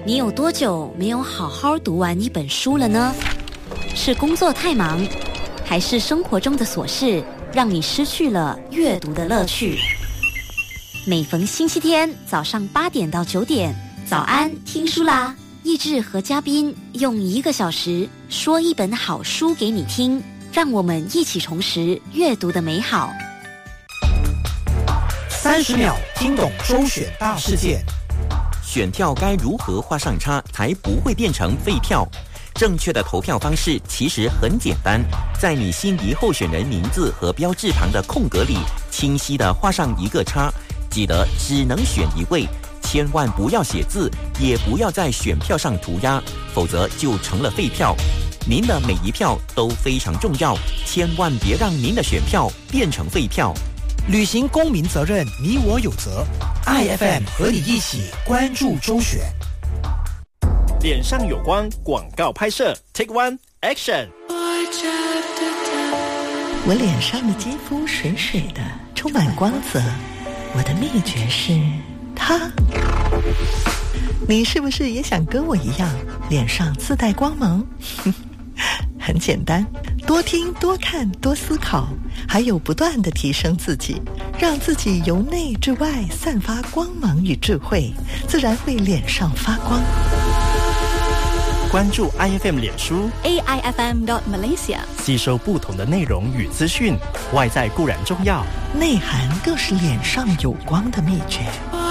你有多久没有好好读完一本书了呢？是工作太忙，还是生活中的琐事让你失去了阅读的乐趣？每逢星期天早上8点到9点，早安听书啦！益智和嘉宾用1个小时说一本好书给你听，让我们一起重拾阅读的美好。 30秒听懂周选大事件。 选票该如何画上叉才不会变成废票？正确的投票方式其实很简单，在你心仪候选人名字和标志旁的空格里，清晰地画上1个叉。记得只能选1位，千万不要写字，也不要在选票上涂鸦，否则就成了废票。您的每一票都非常重要，千万别让您的选票变成废票。 履行公民责任，你我有责。IFM 和你一起关注周选。 脸上有光广告拍摄 Take One Action。 我脸上的肌肤水水的，充满光泽。我的秘诀是它。你是不是也想跟我一样，脸上自带光芒？很简单，多听多看多思考，还有不断地提升自己，让自己由内至外散发光芒与智慧，自然会脸上发光。 关注 IFM 脸书 AIFM.Malaysia， 吸收不同的内容与资讯，外在固然重要， 内涵更是脸上有光的秘诀。